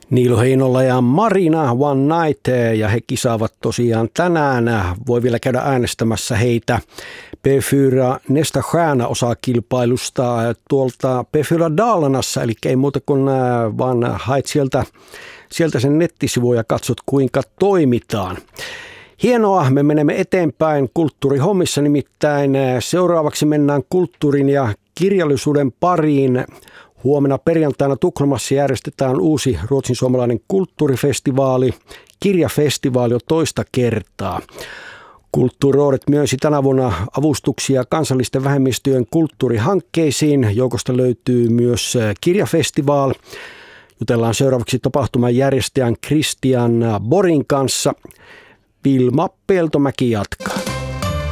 Niilo Heinola ja Marina One Night, ja he kisaavat tosiaan tänään. Voi vielä käydä äänestämässä heitä P4 Nästa Stjärna-osakilpailusta tuolta P4 Dalarnassa, eli ei muuta kuin vaan haet sieltä sen nettisivu ja katsot kuinka toimitaan. Hienoa, me menemme eteenpäin kulttuurihommissa, nimittäin seuraavaksi mennään kulttuurin ja kirjallisuuden pariin. Huomenna perjantaina Tukholmassa järjestetään uusi ruotsin-suomalainen kulttuurifestivaali, kirjafestivaali jo toista kertaa. Kulttuurirådet myönsi tänä vuonna avustuksia kansallisten vähemmistöjen kulttuurihankkeisiin. Joukosta löytyy myös kirjafestivaali. Jutellaan seuraavaksi tapahtuman järjestäjän Christian Borin kanssa. Vilma Peltomäki jatkaa.